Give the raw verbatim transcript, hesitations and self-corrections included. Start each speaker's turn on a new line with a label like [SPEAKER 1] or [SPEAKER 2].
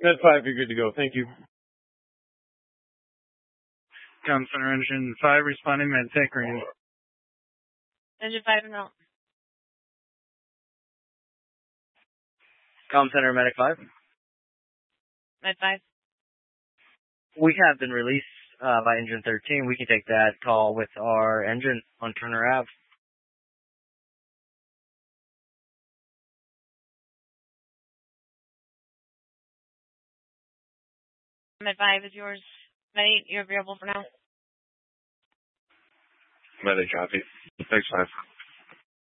[SPEAKER 1] Med five, you're good to go. Thank you.
[SPEAKER 2] Comm Center Engine five responding med tech green.
[SPEAKER 3] Engine five and out.
[SPEAKER 4] Comm Center Medic five.
[SPEAKER 3] Med five.
[SPEAKER 4] We have been released uh, by Engine thirteen. We can take that call with our engine on Turner Ave.
[SPEAKER 3] Med five is yours. Med eight, you're available for now.
[SPEAKER 1] Medic copy. Thanks, five.